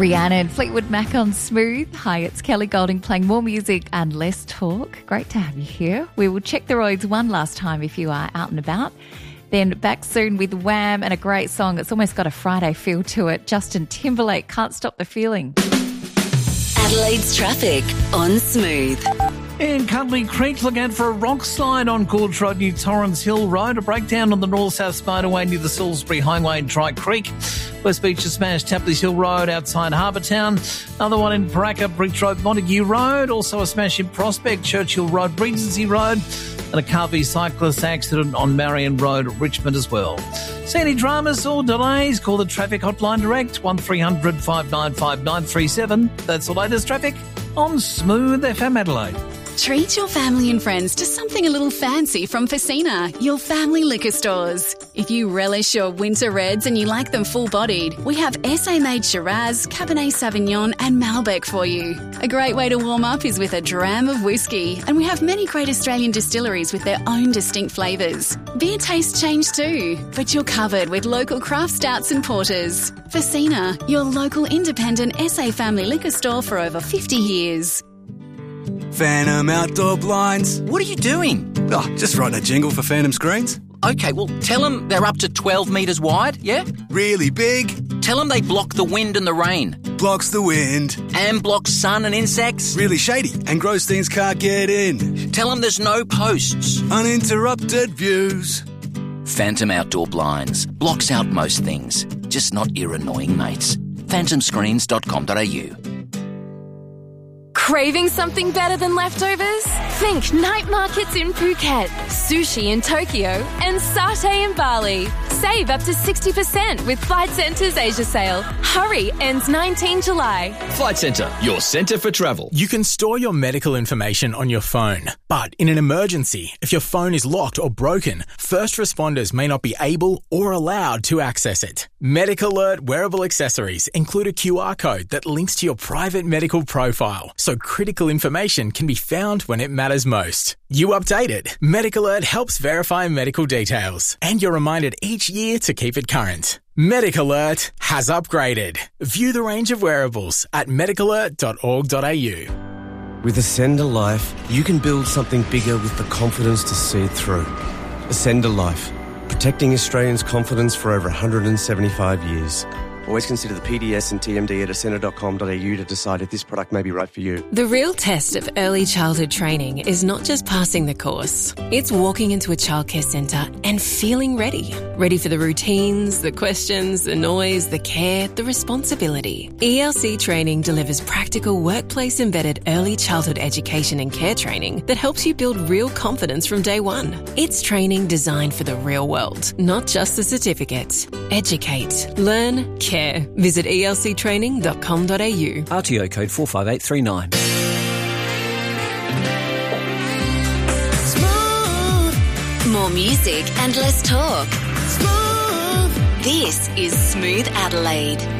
Rihanna and Fleetwood Mac on Smooth. Hi, it's Kelly Golding playing more music and less talk. Great to have you here. We will check the roads one last time if you are out and about. Then back soon with Wham and a great song. It's almost got a Friday feel to it. Justin Timberlake, Can't Stop the Feeling. Adelaide's traffic on Smooth. In Cuddly Creek, look out for a rock slide on Coolidge Road near Torrens Hill Road, a breakdown on the North-South Spiderway near the Salisbury Highway in Dry Creek. West Beach has smashed Tapley's Hill Road outside Harbour Town. Another one in Paraka, Bridge Road, Montague Road. Also a smash in Prospect, Churchill Road, Regency Road. And a car v cyclist accident on Marion Road, Richmond as well. See any dramas or delays? Call the traffic hotline direct, 1300 595 937. That's the latest traffic on Smooth FM Adelaide. Treat your family and friends to something a little fancy from Facina, your family liquor stores. If you relish your winter reds and you like them full-bodied, we have SA-made Shiraz, Cabernet Sauvignon and Malbec for you. A great way to warm up is with a dram of whiskey, and we have many great Australian distilleries with their own distinct flavours. Beer tastes change too, but you're covered with local craft stouts and porters. Facina, your local independent SA family liquor store for over 50 years. Phantom Outdoor Blinds. What are you doing? Oh, just writing a jingle for Phantom Screens. Okay, well, tell them they're up to 12 metres wide, yeah? Really big. Tell them they block the wind and the rain. Blocks the wind. And blocks sun and insects. Really shady, and gross things can't get in. Tell them there's no posts. Uninterrupted views. Phantom Outdoor Blinds. Blocks out most things, just not your annoying mates. phantomscreens.com.au. Craving something better than leftovers? Think night markets in Phuket, sushi in Tokyo, and satay in Bali. Save up to 60% with Flight Centre's Asia sale. Hurry, ends 19 July. Flight Centre, your centre for travel. You can store your medical information on your phone, but in an emergency, if your phone is locked or broken, first responders may not be able or allowed to access it. Medic Alert wearable accessories include a QR code that links to your private medical profile, so critical information can be found when it matters most. You update it. Medic Alert helps verify medical details, and you're reminded each year to keep it current. Medic Alert has upgraded. View the range of wearables at medicalert.org.au. With Ascender Life, you can build something bigger with the confidence to see it through. Ascender Life, protecting Australians' confidence for over 175 years. Always consider the PDS and TMD at ascender.com.au to decide if this product may be right for you. The real test of early childhood training is not just passing the course. It's walking into a childcare centre and feeling ready. Ready for the routines, the questions, the noise, the care, the responsibility. ELC Training delivers practical workplace-embedded early childhood education and care training that helps you build real confidence from day one. It's training designed for the real world, not just the certificate. Educate, learn, care. Visit elctraining.com.au. RTO code 45839. Smooth. More music and less talk. Smooth. This is Smooth Adelaide.